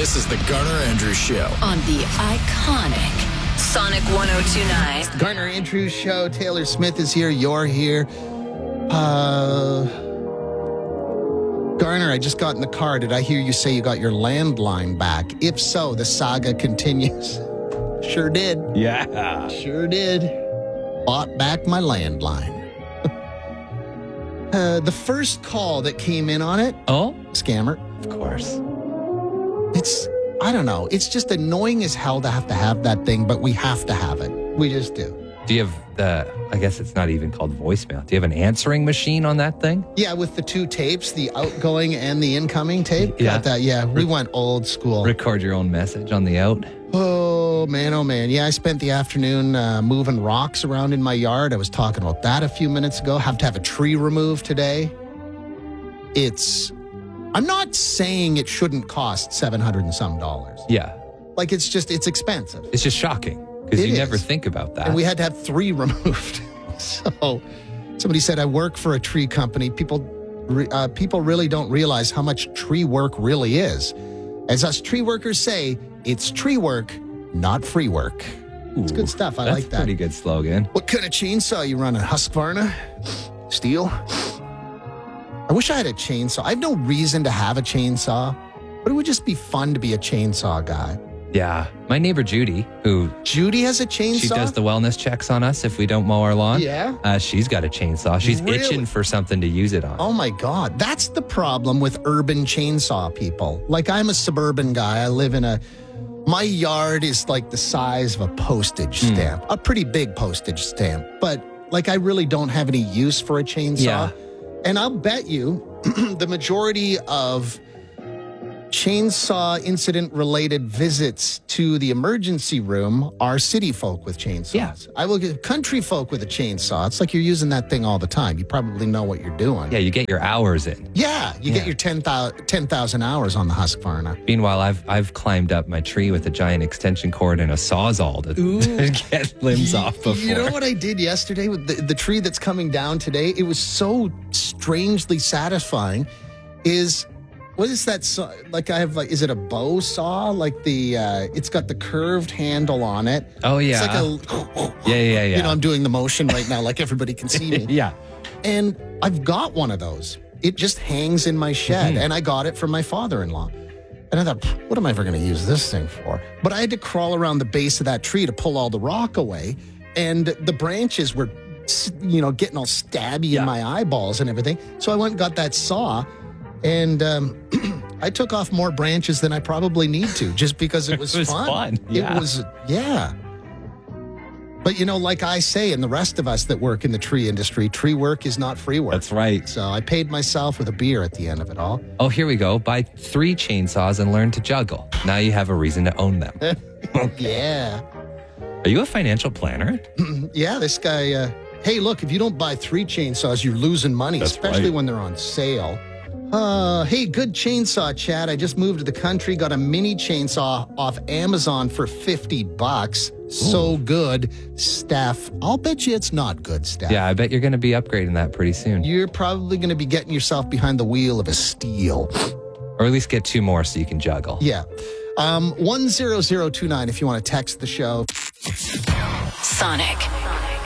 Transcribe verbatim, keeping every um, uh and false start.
This is the Garner Andrews Show on the iconic Sonic one oh two point nine. Garner Andrews Show. Taylor Smith is here. You're here. Uh, Garner, I just got in the car. Did I hear you say you got your landline back? If so, the saga continues. Sure did. Yeah. Sure did. Bought back my landline. uh, the first call that came in on it. Oh? Scammer. Of course. It's, I don't know. It's just annoying as hell to have to have that thing, but we have to have it. We just do. Do you have the, I guess it's not even called voicemail. Do you have an answering machine on that thing? Yeah, with the two tapes, the outgoing and the incoming tape. Yeah. Got that. Yeah, we went old school. Record your own message on the out? Oh, man, oh, man. Yeah, I spent the afternoon uh, moving rocks around in my yard. I was talking about that a few minutes ago. Have to have a tree removed today. It's, I'm not saying it shouldn't cost seven hundred and some dollars. Yeah. Like, it's just, it's expensive. It's just shocking because It you is. never think about that. And we had to have three removed. So somebody said, I work for a tree company. People, re- uh, people really don't realize how much tree work really is. As us tree workers say, it's tree work, not free work. It's good stuff. I That's like that. Pretty good slogan. What kind of chainsaw you running? Husqvarna? Steel? I wish I had a chainsaw. I have no reason to have a chainsaw, but it would just be fun to be a chainsaw guy. Yeah. My neighbor Judy, who Judy has a chainsaw? she does the wellness checks on us if we don't mow our lawn. Yeah? Uh, she's got a chainsaw. She's Really? itching for something to use it on. Oh my God. That's the problem with urban chainsaw people. Like, I'm a suburban guy. I live in a, my yard is like the size of a postage stamp, a pretty big postage stamp. But like, I really don't have any use for a chainsaw. Yeah. And I'll bet you the majority of chainsaw incident related visits to the emergency room are city folk with chainsaws. Yeah. I will get country folk with a chainsaw. It's like you're using that thing all the time. You probably know what you're doing. Yeah, you get your hours in. Yeah, you Yeah. get your ten thousand hours on the Husqvarna. Meanwhile, I've I've climbed up my tree with a giant extension cord and a sawzall to, to get limbs off before. You know what I did yesterday with the, the tree that's coming down today? It was so strangely satisfying. Is what is that saw? Like I have like, is it a bow saw? Like the, uh, it's got the curved handle on it. Oh, yeah. It's like a, Yeah, yeah, yeah. you know, I'm doing the motion right now, like everybody can see me. Yeah. And I've got one of those. It just hangs in my shed, and I got it from my father-in-law. And I thought, what am I ever going to use this thing for? But I had to crawl around the base of that tree to pull all the rock away, and the branches were, you know, getting all stabby Yeah. in my eyeballs and everything. So I went and got that saw, and um, I took off more branches than I probably need to, just because it was, It was fun. fun, yeah. It was, yeah. But, you know, like I say, and the rest of us that work in the tree industry, tree work is not free work. That's right. So I paid myself with a beer at the end of it all. Oh, here we go. Buy three chainsaws and learn to juggle. Now you have a reason to own them. Yeah. Are you a financial planner? Yeah, this guy, uh, hey, look, if you don't buy three chainsaws, you're losing money, That's especially right. when they're on sale. Uh, hey, good chainsaw chat. I just moved to the country, got a mini chainsaw off Amazon for fifty bucks. So good, Steph. I'll bet you it's not good, Steph. Yeah, I bet you're going to be upgrading that pretty soon. You're probably going to be getting yourself behind the wheel of a Steel. Or at least get two more so you can juggle. Yeah. Um, one zero zero two nine if you want to text the show. Sonic.